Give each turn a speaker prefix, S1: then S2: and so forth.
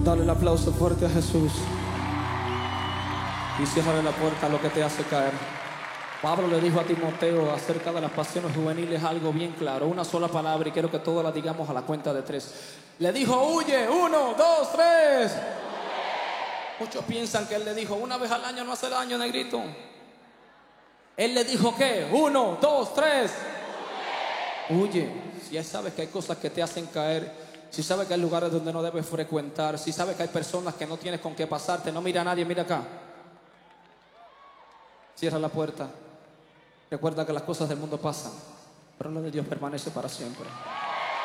S1: Dale el aplauso fuerte a Jesús. Y ciérrale la puerta a lo que te hace caer. Pablo le dijo a Timoteo acerca de las pasiones juveniles algo bien claro. Una sola palabra y quiero que todos la digamos a la cuenta de 3. Le dijo, huye. 1, 2, 3. Muchos piensan que él le dijo, una vez al año no hace daño, negrito. Él le dijo, ¿qué? 1, 2, 3. Huye. Si ya sabes que hay cosas que te hacen caer, si sabes que hay lugares donde no debes frecuentar, si sabes que hay personas que no tienes con qué pasarte, no mira a nadie, mira acá. Cierra la puerta. Recuerda que las cosas del mundo pasan, pero la de Dios permanece para siempre.